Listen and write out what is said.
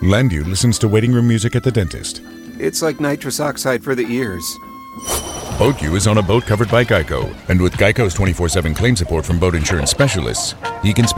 Landu listens to waiting room music at the dentist. It's like nitrous oxide for the ears. BoatU is on a boat covered by Geico. And with Geico's 24/7 claim support from boat insurance specialists, he can